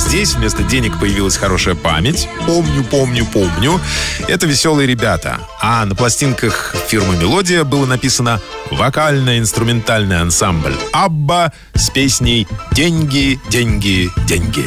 здесь вместо денег появилась хорошая память. Помню. Это «Веселые ребята». А на пластинках фирмы «Мелодия» было написано «Вокально-инструментальный ансамбль Абба» с песней «Деньги, деньги, деньги».